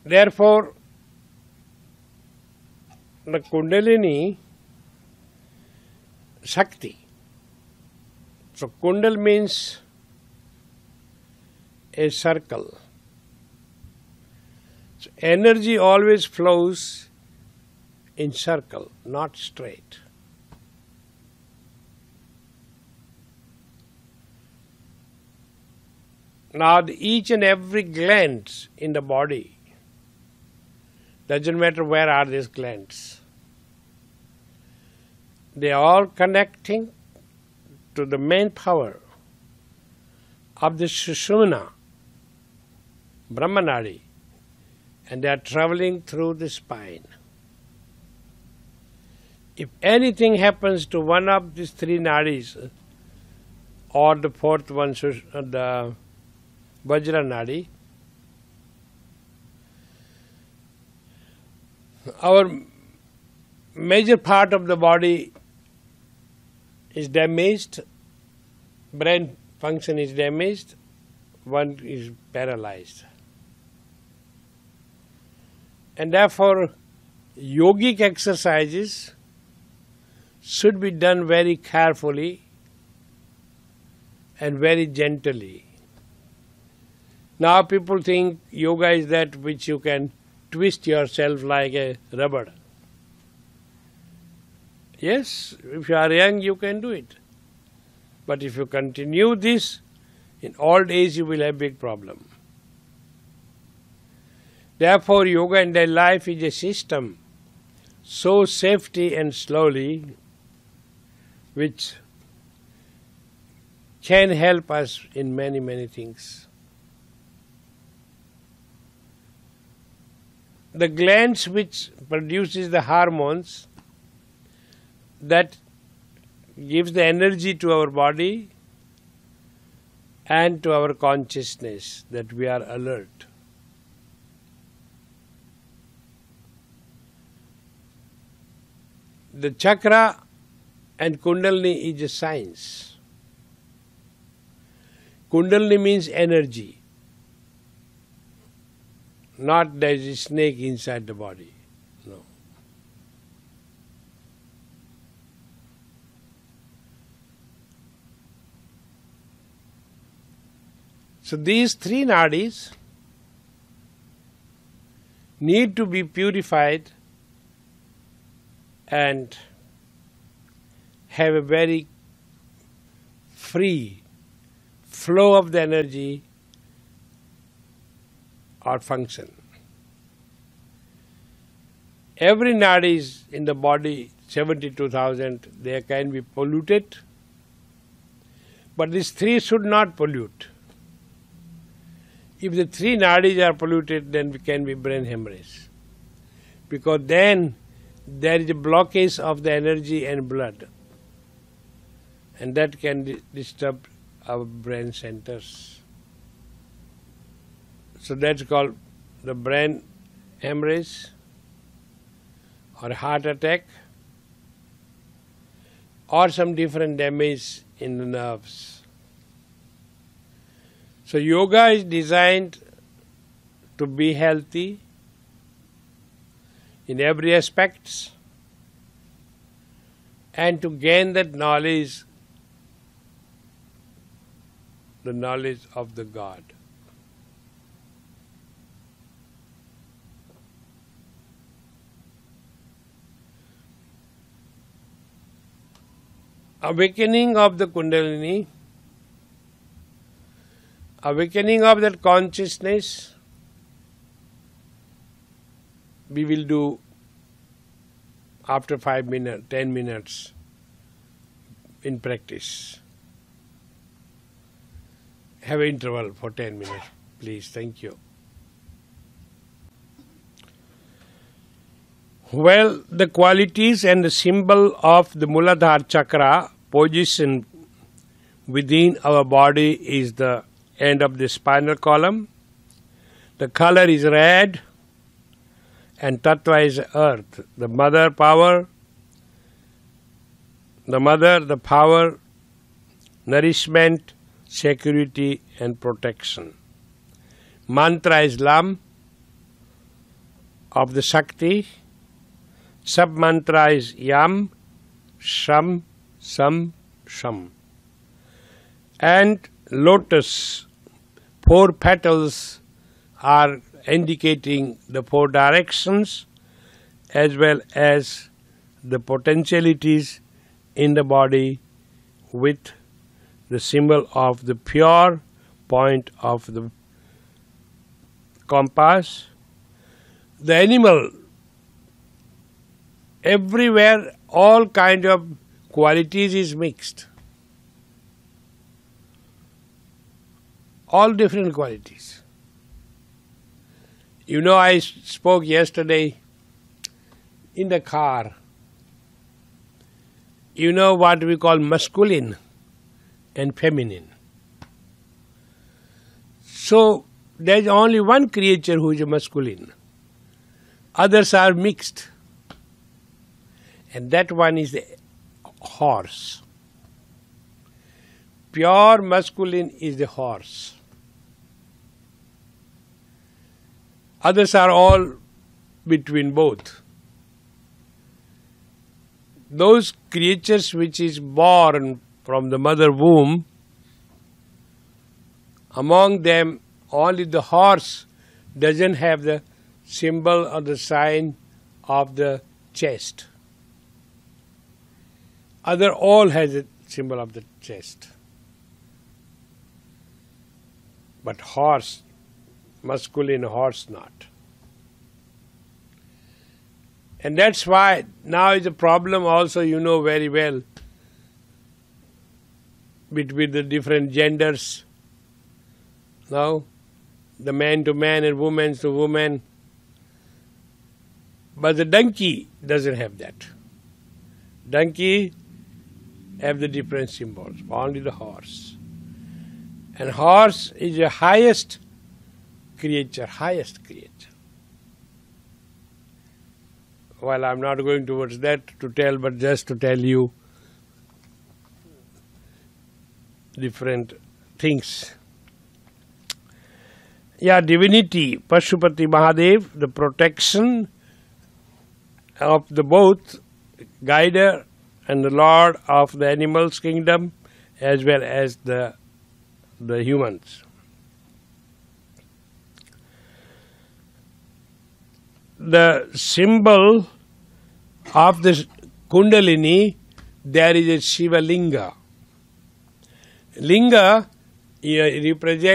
Therefore, the Kundalini Shakti. So Kundal means a circle. So energy always flows in circle, not straight. Now each and every gland in the body, doesn't matter where are these glands, they are all connecting to the main power of the Sushumna, Brahmanadi, and they are traveling through the spine. If anything happens to one of these three nadis, or the fourth one, the Vajra Nadi, our major part of the body is damaged, brain function is damaged, one is paralyzed. And therefore, yogic exercises should be done very carefully and very gently. Now people think yoga is that which you can twist yourself like a rubber. Yes, if you are young you can do it. But if you continue this, in old age you will have big problem. Therefore yoga in their life is a system, so safety and slowly, which can help us in many, many things. The glands which produces the hormones that gives the energy to our body and to our consciousness, that we are alert. The chakra and Kundalini is a science. Kundalini means energy. Not there is a snake inside the body. No. So these three nadis need to be purified and have a very free flow of the energy or function. Every nadi is in the body, 72,000, they can be polluted, but these three should not pollute. If the three nadis are polluted, then we can be brain hemorrhage, because then there is a blockage of the energy and blood, and that can disturb our brain centers. So that's called the brain hemorrhage or heart attack or some different damage in the nerves. So yoga is designed to be healthy in every aspect and to gain that knowledge, the knowledge of the God. Awakening of the Kundalini, awakening of that consciousness, we will do after 5 minutes, 10 minutes in practice. Have an interval for 10 minutes, please. Thank you. Well, the qualities and the symbol of the Muladhara chakra position within our body is the end of the spinal column. The color is red and tattva is earth. The mother power, the power, nourishment, security and protection. Mantra is Lam, of the Shakti. Sub mantra is Yam, Sham, Sam, Sham. And lotus, 4 petals are indicating the 4 directions as well as the potentialities in the body with the symbol of the pure point of the compass. The animal, everywhere all kind of qualities is mixed. All different qualities. You know, I spoke yesterday in the car. You know what we call masculine and feminine. So there is only one creature who is a masculine. Others are mixed. And that one is the horse. Pure masculine is the horse. Others are all between both. Those creatures which is born from the mother womb, among them only the horse doesn't have the symbol or the sign of the chest. Other all has a symbol of the chest. But horse, masculine, horse not. And that's why now is a problem also, you know very well, between the different genders. Now, the man to man and woman to woman. But the donkey doesn't have that. Donkey have the different symbols, only the horse. And horse is the highest creature, highest creature. Well, I'm not going towards that to tell, but just to tell you different things. Yeah, divinity, Pashupati Mahadev, the protection of the both guider and the lord of the animals kingdom as well as the humans. The symbol of the Kundalini, there is a Shiva Linga. Linga represents